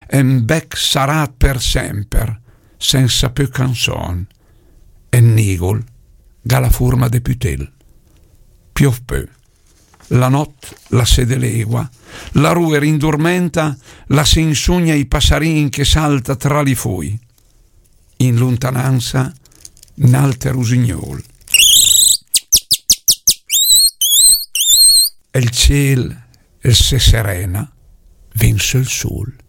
en bec sarà per sempre, senza più canzon, e Nigol, gala forma de putel. Piov peu. La notte la sede legua, la rue rindormenta, la si insugna i passarin che salta tra li fui. In lontananza, n'alter usignol. E il ciel se serena, vinse il sol.